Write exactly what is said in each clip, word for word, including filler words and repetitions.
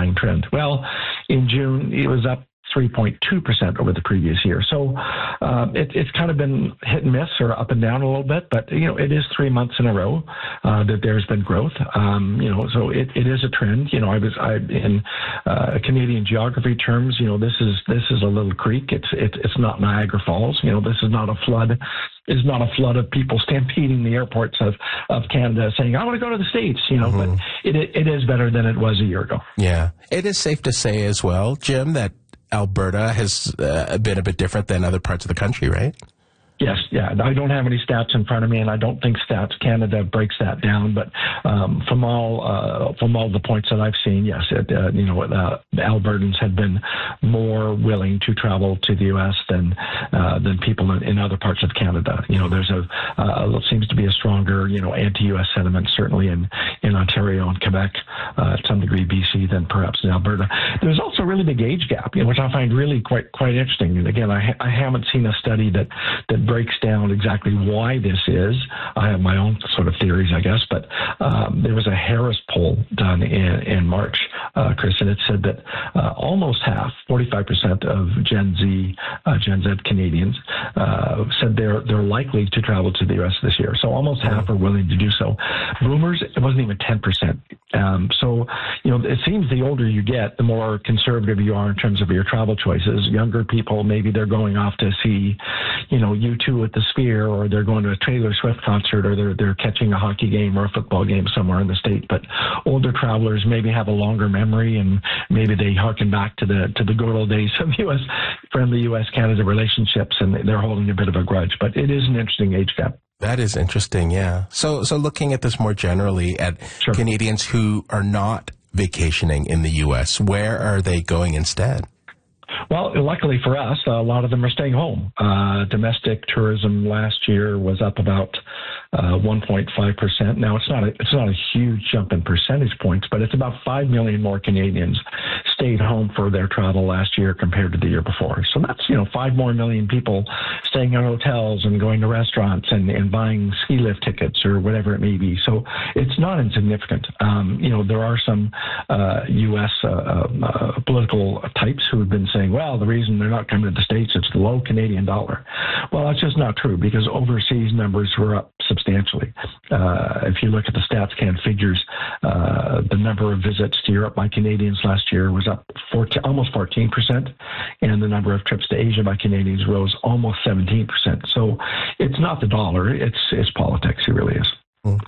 underlying trend. Well, in June, it was up three point two percent over the previous year. So uh, it, it's kind of been hit and miss or up and down a little bit, but, you know, it is three months in a row uh, that there's been growth. Um, you know, so it, it is a trend. You know, I was I in uh, Canadian geography terms, you know, this is this is a little creek. It's it, it's not Niagara Falls. You know, this is not a flood. Is not a flood of people stampeding the airports of, of Canada saying, I want to go to the States, you know, mm-hmm. but it it is better than it was a year ago. Yeah. It is safe to say as well, Jim, that Alberta has uh, been a bit different than other parts of the country, right? Yes, yeah. I don't have any stats in front of me, and I don't think Stats Canada breaks that down. But um, from all uh, from all the points that I've seen, yes, it, uh, you know, uh, Albertans have been more willing to travel to the U S than uh, than people in, in other parts of Canada. You know, there's a uh, seems to be a stronger, you know, anti-U S sentiment certainly in, in Ontario and Quebec, uh, to some degree B C than perhaps in Alberta. There's also a really big age gap, you know, which I find really quite quite interesting. And again, I, ha- I haven't seen a study that that breaks down exactly why this is. I have my own sort of theories, I guess, but um, there was a Harris poll done in, in March, uh, Chris, and it said that uh, almost half, forty-five percent of Gen Z, uh, Gen Z Canadians uh, said they're they're likely to travel to the U S this year. So almost half are willing to do so. Boomers, it wasn't even ten percent. Um, so, you know, it seems the older you get, the more conservative you are in terms of your travel choices. Younger people, maybe they're going off to see, you know, U two at the Sphere, or they're going to a Taylor Swift concert, or they're they're catching a hockey game or a football game somewhere in the state. But older travelers maybe have a longer memory, and maybe they harken back to the to the good old days of U S friendly U S Canada relationships, and they're holding a bit of a grudge. But it is an interesting age gap. That is interesting, yeah. So, so looking at this more generally at sure. Canadians who are not vacationing in the U S, where are they going instead? Well, luckily for us, a lot of them are staying home. Uh, domestic tourism last year was up about uh, one point five percent. Now, it's not a, it's not a huge jump in percentage points, but it's about five million more Canadians stayed home for their travel last year compared to the year before. So that's, you know, five more million people staying in hotels and going to restaurants and, and buying ski lift tickets or whatever it may be. So it's not insignificant. Um, you know, there are some uh, U S uh, uh, political types who have been saying, well, the reason they're not coming to the States, it's the low Canadian dollar. Well, that's just not true, because overseas numbers were up substantially. Uh, if you look at the StatsCan figures, uh, the number of visits to Europe by Canadians last year was up fourteen, almost fourteen percent, and the number of trips to Asia by Canadians rose almost seventeen percent. So it's not the dollar, it's, it's politics, it really is.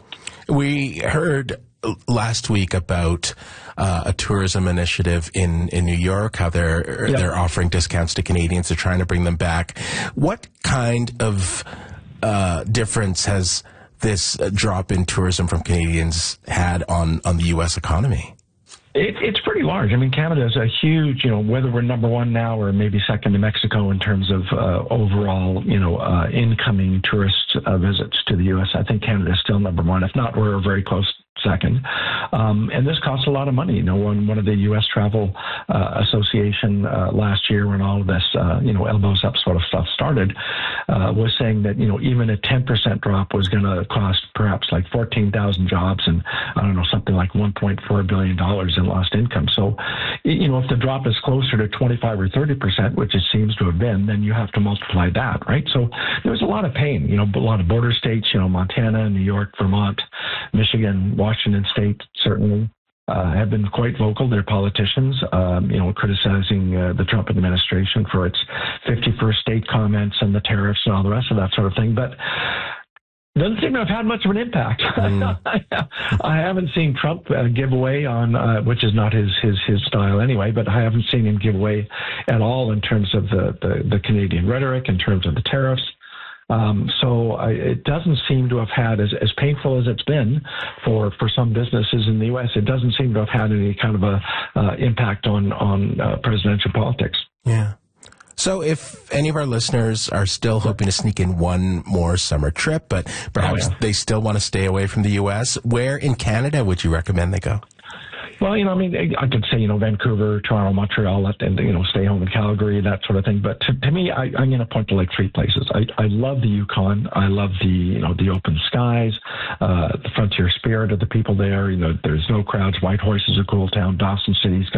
We heard last week about uh, a tourism initiative in, in New York, how they're yep. they're offering discounts to Canadians. They're trying to bring them back. What kind of uh, difference has this uh, drop in tourism from Canadians had on, on the U S economy? It, it's pretty large. I mean, Canada is a huge, you know, whether we're number one now or maybe second to Mexico in terms of uh, overall, you know, uh, incoming tourist uh, visits to the U S, I think Canada is still number one. If not, we're very close second. Um, and this costs a lot of money. You know, when one of the U S Travel uh, Association uh, last year, when all of this, uh, you know, elbows up sort of stuff started, uh, was saying that, you know, even a ten percent drop was going to cost perhaps like fourteen thousand jobs and, I don't know, something like one point four billion dollars in lost income. So, you know, if the drop is closer to twenty-five or thirty percent, which it seems to have been, then you have to multiply that, right? So there's a lot of pain, you know, a lot of border states, you know, Montana, New York, Vermont, Michigan, Washington State, certainly, uh, have been quite vocal. Their politicians, um, you know, criticizing uh, the Trump administration for its fifty-first state comments and the tariffs and all the rest of that sort of thing. But it doesn't seem to have had much of an impact. Mm. I haven't seen Trump uh, give away on, uh, which is not his, his his style anyway, but I haven't seen him give away at all in terms of the, the, the Canadian rhetoric, in terms of the tariffs. Um, so I, it doesn't seem to have had, as, as painful as it's been for, for some businesses in the U S, it doesn't seem to have had any kind of a uh, impact on, on uh, presidential politics. Yeah. So if any of our listeners are still hoping to sneak in one more summer trip, but perhaps oh, yeah. they still want to stay away from the U S, where in Canada would you recommend they go? Well, you know, I mean, I could say, you know, Vancouver, Toronto, Montreal, and, you know, stay home in Calgary, that sort of thing. But to, to me, I, I'm going to point to like three places. I, I love the Yukon. I love the, you know, the open skies, uh, the frontier spirit of the people there. You know, there's no crowds. Whitehorse is a cool town. Dawson City's got